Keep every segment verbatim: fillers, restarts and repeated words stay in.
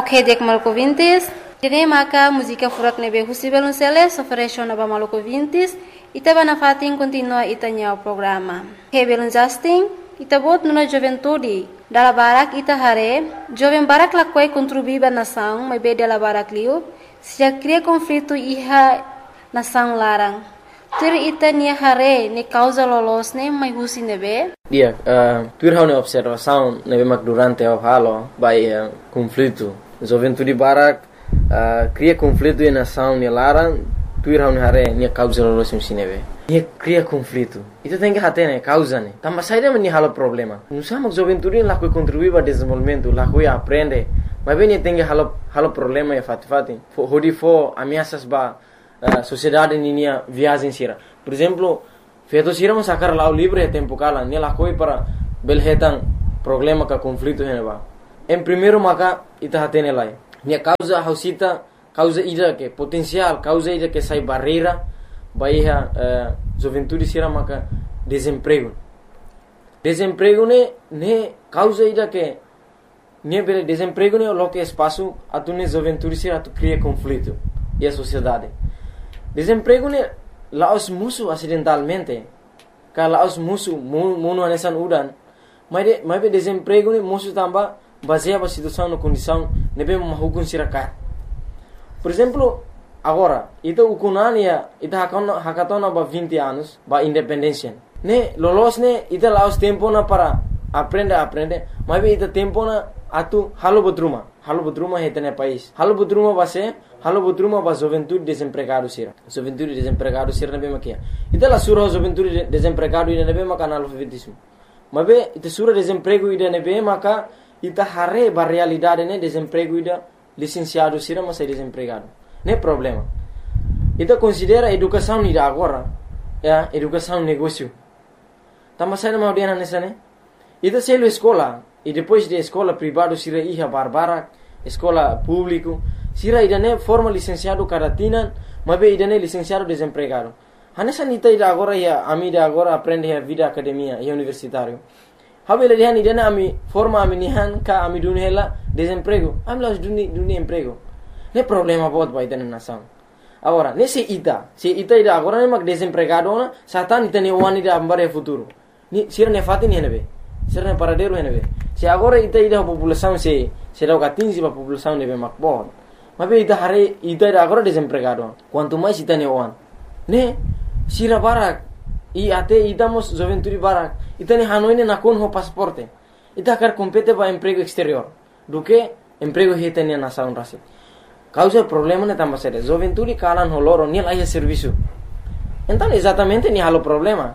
Ok, dek Maluku Vintis. Dene maka música furak nebe husi belunceles ofereció naba Maluku Vintis. Ita bana fatin continua itanya o programa. He belun Justin. Ita bot nuna juventude. Dala barak ita hare. Joven barak lakwai contribuiba nação, mas be dala barak liu. Se já cria conflito iha nação larang. Tur ita nia hare ne causa lolos ne mai husi nebe. Dia, uh, tur hau ne observação nebe mak durante o halo by uh, conflito. Juventude barak uh, cria conflito e nação ne larang. Tur hau ne hare nia causa lolos musi nebe. Nia cria conflito. Ita tem que hate ne causa ne. Tamba saída me ni halo problema. Não sama juventude lá que contribui para desenvolvimento, lá que aprende. Mas bem tem que halo halo problema e fati fati. Hodi fo ameaças ba Uh, sociedade ninia viagem sira. Por exemplo, feito sira um sacar lá o livre é tempo cala, ne la coi para belhetan problema ka conflito heneba. Em primeiro maka ita hatene lai. Ne causa hausita, causa ida que potencial, causa ida que sai barreira, baiha uh, juventude sira maka desemprego. Desemprego ne ne causa ida que ne bele desemprego ne lo que espaço atune juventude sira tu cria conflito e a sociedade. Desemprego ne laos musuh acidentalmente. Ka laos musuh muno anesan udan. Mas de, mas be desemprego ne musuh tamba baseia ba situação no condição nebe mahukun sirakat. Por exemplo, agora, ita ukunania ita hakona hakatona ba vinte anos ba independência. Ne lolos ne ita laos tempo na para aprende aprende, mas be ita tempo na atu halo botruma. Halo botruma hetene país. Halo botruma base Halo botruma ba juventude desempregado sira. Juventude desempregado sira nabe makia. Ita la sura juventude desempregado ida nabe maka analfabetismo. Mabe ita sura desemprego ida nabe maka ita hare ba realidade ne desemprego ida licenciado sira mas é desempregado. Ne problema. Ita considera educação ida agora, ya, educação negócio. Tamba sai ma odiana nessa ne. Ita selo escola e depois de escola privado sira iha barbara, escola público sira idane forma licenciado caratina, mas be idane licenciado desempregado. Hanessa nita ida agora ya ami ida agora aprende a vida academia e universitário. Habele dihan idane ami forma ami nihan ka ami dunhela desemprego. Ami las duni duni emprego. Ne problema bot ba idane nação. Agora, nesse ita, se ita ida agora ne mak desempregado na, satan ita ne wani ida ambare futuro. Ni sira ne fati ni nebe. Sira ne paradero nebe. Se agora ita ida população se se dá quinze pa população nebe mak bot. Mas be ita hare ita ida agora desempregado. Quanto mais ita ne wan. Ne sira barak i ate ita mos juventude barak. Ita ne hanoine na kon ho pasaporte. Ita kar compete ba emprego exterior. Do que emprego hita ne na saun rasi. Causa problema ne tamba sere. Juventude kalan ho loro ni laia serviço. Então exatamente ni halo problema.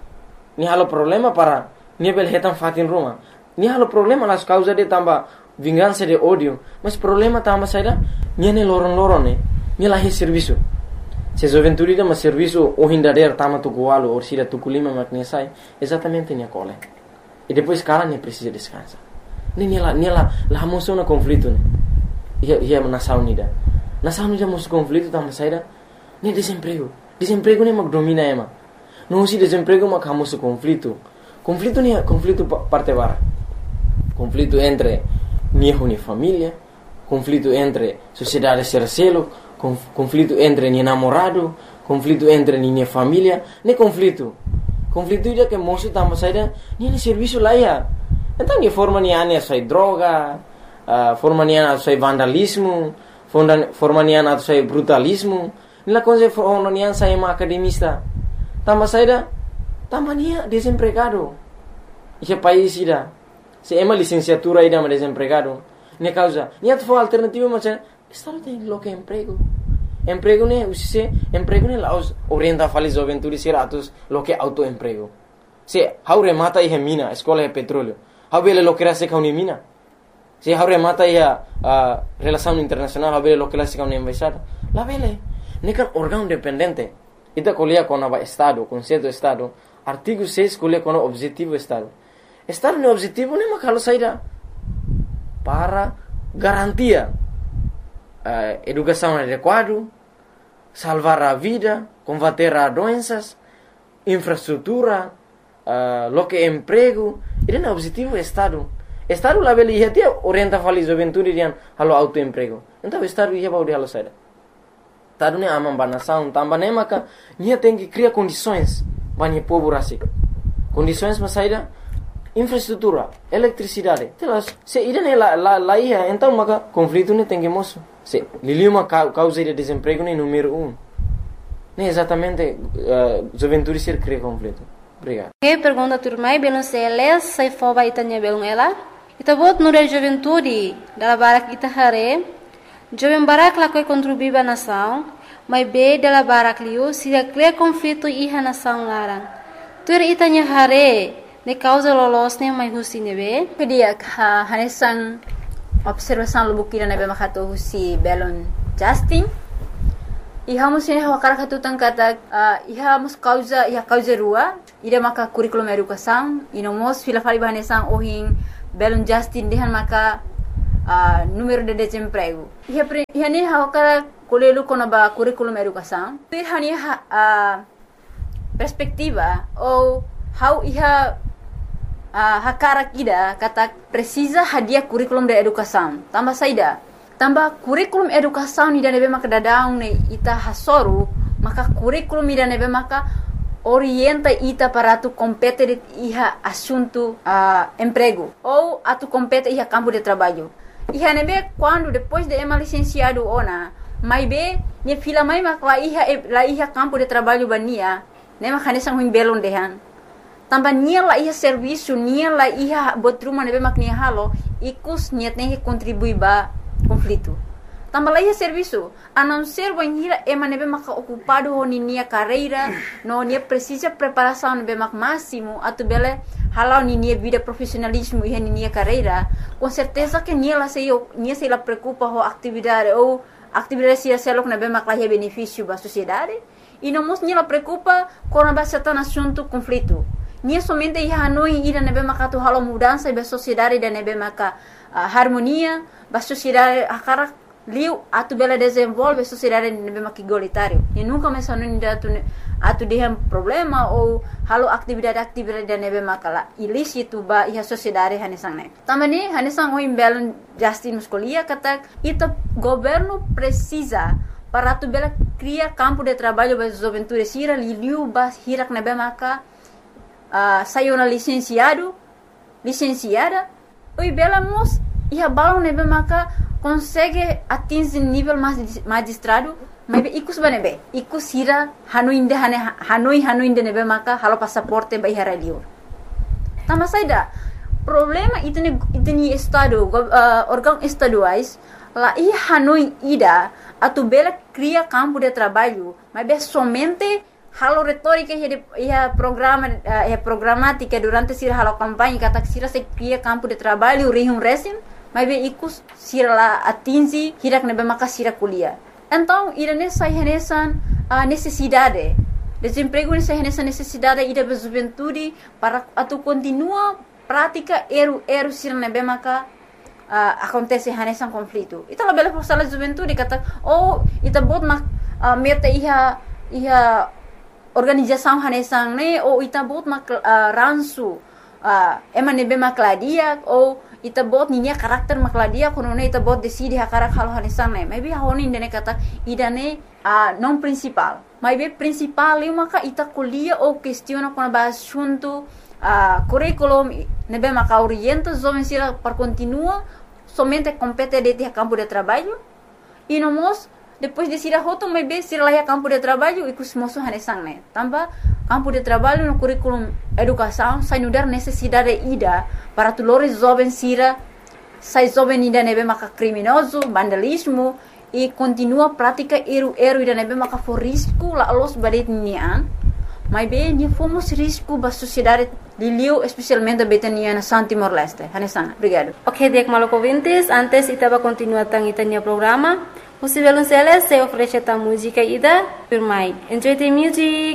Ni halo problema para ni bel hetan fatin Roma. Ni halo problema las causa de tamba vingança de ódio. Mas problema tamba saida niane loron-loron ne, ni lahi serviço. Se juventude dá mas serviço o hindader tama tukualo ou sira tukulima maknia sai, exatamente ni cole. E depois cara ne precisa descansar. Ni ni la ni la la moção na conflito ne. Ia ia nação unida. Nação unida moção conflito tama saida ni desemprego. Desemprego ne mag domina ema. Não se desemprego mag hamoso conflito. Conflito ni conflito parte bara. Conflito entre ni ni família. Conflito entre sociedade sercelo, conf, conflito entre ni namorado, conflito entre ni família, ne conflito. Conflito ida que moço tamba saída, ni ni serviço lá ia. Então ni forma ni ane sai droga, uh, forma ni ane sai vandalismo, forma, forma ni ane sai brutalismo, ni la coisa forma ni ane sai ma academista. Tamba saída, tamba ni desempregado. Ike país ida. Se ema licenciatura ida ma desempregado. Ne causa, ni at for alternativa macam estado tem lo que emprego. Emprego ne usise emprego ne laos orienta fali juventude seratus lo que autoemprego. Se haure mata e mina, escola e petróleo. Habele lo que era se kauni mina. Se haure mata e a uh, relação internacional, habele lo que era se kauni embaixada. La vele, ne kan órgão dependente. Ita colia com a estado, conceito estado. Artigo seis colia com o objetivo estado. Estado ne objetivo ne makalo saída para garantia uh, educação adequada, salvar a vida, combater as doenças, infraestrutura, uh, lo que é emprego. Ele é o objetivo do Estado. Estado lá beli ia dia orienta fali juventude dian halo autoemprego. Então estado ia baudi halo saida. Estado ne amam banação, tambah ne maka nia tem que criar condições bani povo rasik. Condições mas saida infraestrutura, eletricidade. Telas, se ida ne la la la ia, então maka conflito ne tem que moço. Se liliu uma causa de desemprego ne número um. Ne exatamente uh, juventude ser cria conflito. Obrigado. Que pergunta turmai belum seles sai foba itanya belum ela. Ita bot nura juventude dala barak ita hare. Jovem barak la koi contribui ba nação, mas be dala barak liu se cria conflito iha nação larang. Tur itanya hare ne causa lolos ne mai husi nebe. Kedia ha hanesang observação lubukira nebe makato husi belon Justin. Iha mus ini hawakara katutan kata uh, iha mus causa iha causa rua ida maka curriculum educação ino mos fila fali bahanesang ohin belon Justin dehan maka uh, número de desemprego iha pre, iha ni hawakara kolelu kona ba curriculum educação iha ni ha, uh, perspectiva ou how iha uh, hakara kida kata precisa hadiah curriculum de educação tambah saida tambah kurikulum educação ni dane be maka dadaung ne ita hasoru maka kurikulum ni dane be maka orienta ita para tu compete iha assunto uh, emprego ou atu compete iha campo de trabalho iha nebe quando depois de ema licenciado ona mai be ni fila mai maka iha la iha campo de trabalho bania ne maka ne sang belon dehan tambah nia la iha serviço nia la iha botruma nebe mak nia halo ikus niat ne contribui ba conflito. Tambah lagi serviço, a não ser banhira ema nebe maka ocupado honi nia carreira, no nia precisa preparação nebe mak máximo, atu bele halau ni nia vida profissionalismo e ni nia carreira, com certeza que nia la sei nia sei la preocupa ho atividade ou atividade sia selok nebe mak lahia benefício ba sociedade, e não mos nia la preocupa com a certain assunto conflito. Nia somente ia hanoi ira nebe maka tu halau mudança ba sociedade da nebe maka uh, harmonia ba sociedade akara liu atu bela desenvolve sociedade nebe maka igualitário e nunca mais hanoi atu atu dehan problema ou halau atividade atividade da nebe maka la ilícito ba ia sociedade hanesang ne tamani hanesang o imbelon Justin muscolia kata ita governo precisa para tu bela cria campo de trabalho ba juventude sira liu ba hirak nebe maka Uh, saiu na licenciado, licenciada, oi bela mos ia balão nebe maka consegue atingir nível magistrado, mas be ikus ba nebe, ikus hira hanoi inde hane hanoi hanoi inde nebe maka halo passaporte ba ihara liur. Tambah saida problema itu ni itu ni estado uh, órgão estaduais lá ia hanoi ida atu bela cria campo de trabalho, mas be somente halo retórica e a programa e a programática durante sira halo campanha kata sira se cria campo de trabalho rihum resim mas be ikus sira la atingi hirak nebe maka sira kuliah então irane sai hanesan a necessidade desemprego ne sai hanesan necessidade ida be juventude para atu continua prática eru eru sira nebe maka uh, acontece hanesan conflito ita la bela forsala juventude kata oh ita bot mak uh, meta iha iha organização hanesang ne ou ita bot mak uh, ransu uh, ema nebe makladia ou ita bot ninya karakter makladia kono ne ita bot decide hakarak halo hanesang ne maybe honi ndene kata idane uh, non principal maybe principal eu maka ita kuliah ou questiona kono ba assunto uh, curriculum nebe maka orienta jovem sira para continua somente compete de campo de trabalho e no mos depois de sira hoto mai be sira lahia campo de trabalho ikus moso hanesang ne tambah campo de trabalho no curriculum educação sai nudar necessidade ida para tulores jovem sira sai jovem ida nebe maka criminoso vandalismo e continua prática eru eru ida nebe maka for risco la los badet nian mai be ni fomos risco ba sociedade liliu especialmente betania na San Timor Leste hanesang obrigado. Ok, dek maloko vintes antes itaba continua tang itania programa. Possivelmente se oferece a música ida, firmai. Enjoy the music.